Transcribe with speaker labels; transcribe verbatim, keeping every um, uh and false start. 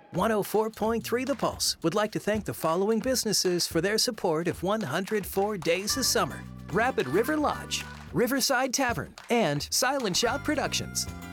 Speaker 1: one oh four point three The Pulse would like to thank the following businesses for their support of one hundred four Days of Summer: Rapid River Lodge, Riverside Tavern, and Silent Shout Productions.